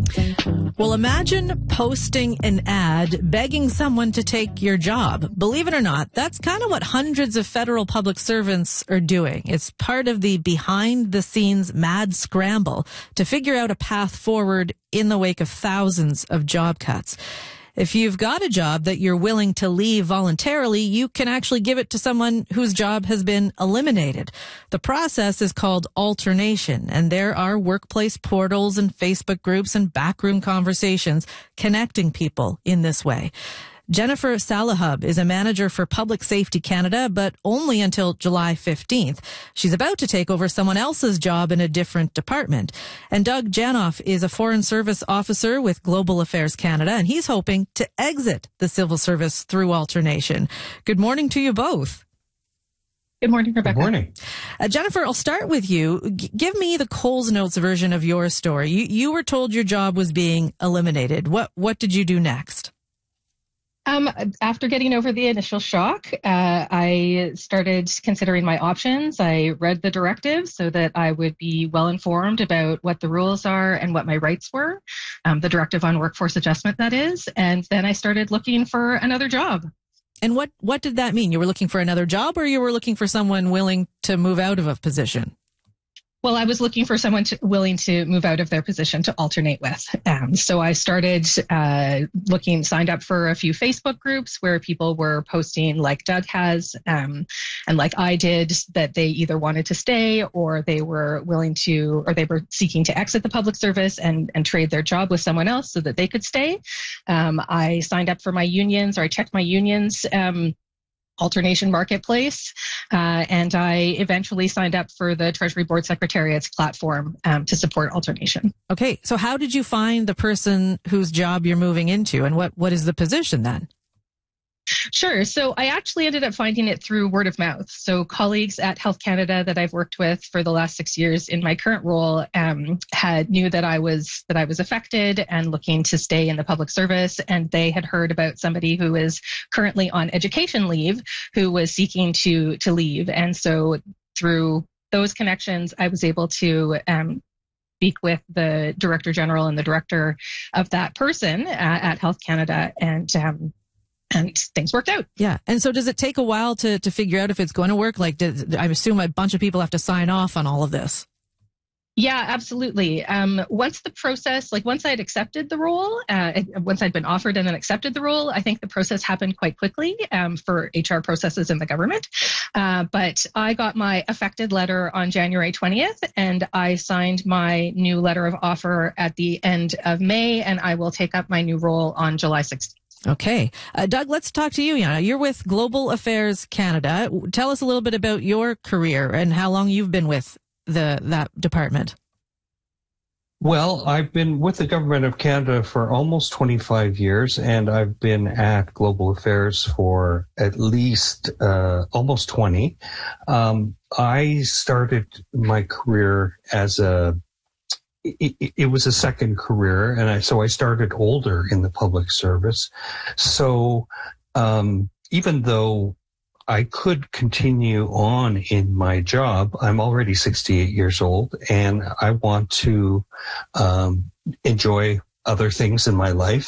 Well, imagine posting an ad begging someone to take your job. Believe it or not, that's kind of what hundreds of federal public servants are doing. It's part of the behind-the-scenes mad scramble to figure out a path forward in the wake of thousands of job cuts. If you've got a job that you're willing to leave voluntarily, you can actually give it to someone whose job has been eliminated. The process is called alternation, and there are workplace portals and Facebook groups and backroom conversations connecting people in this way. Jennifer Salahub is a manager for Public Safety Canada, but only until July 15th. She's about to take over someone else's job in a different department. And Doug Janoff is a Foreign Service officer with Global Affairs Canada, and he's hoping to exit the civil service through alternation. Good morning to you both. Good morning, Rebecca. Good morning. Jennifer, I'll start with you. Give me the Coles Notes version of your story. You were told your job was being eliminated. What did you do next? After getting over the initial shock, I started considering my options. I read the directives so that I would be well informed about what the rules are and what my rights were, the directive on workforce adjustment, that is. And then I started looking for another job. And what did that mean? You were looking for another job, or you were looking for someone willing to move out of a position? Well, I was looking for someone willing to move out of their position to alternate with. So I started signed up for a few Facebook groups where people were posting, like Doug has, and like I did, that they either wanted to stay or they were willing to, or they were seeking to exit the public service and trade their job with someone else so that they could stay. I signed up for my unions, or I checked my unions alternation marketplace, and I eventually signed up for the Treasury Board Secretariat's platform to support alternation. Okay, so how did you find the person whose job you're moving into, and what is the position then? Sure. So I actually ended up finding it through word of mouth. So colleagues at Health Canada that I've worked with for the last 6 years in my current role knew that I was affected and looking to stay in the public service, and they had heard about somebody who is currently on education leave who was seeking to leave. And so through those connections, I was able to speak with the Director General and the director of that person at Health Canada, and things worked out. Yeah. And so does it take a while to figure out if it's going to work? Like, I assume a bunch of people have to sign off on all of this. Yeah, absolutely. Once I had accepted the role, once I'd been offered and then accepted the role, I think the process happened quite quickly for HR processes in the government. But I got my affected letter on January 20th, and I signed my new letter of offer at the end of May, and I will take up my new role on July 16th. Okay. Doug, let's talk to you. You're with Global Affairs Canada. Tell us a little bit about your career and how long you've been with that department. Well, I've been with the Government of Canada for almost 25 years, and I've been at Global Affairs for at least almost 20. I started my career as it was a second career, and so I started older in the public service. So even though I could continue on in my job, I'm already 68 years old, and I want to enjoy other things in my life.